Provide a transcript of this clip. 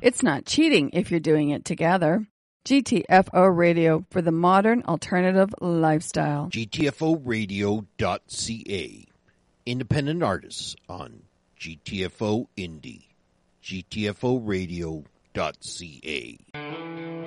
It's not cheating if you're doing it together. GTFO Radio for the modern alternative lifestyle. GTFOradio.ca. Independent artists on GTFO Indie. GTFOradio.ca.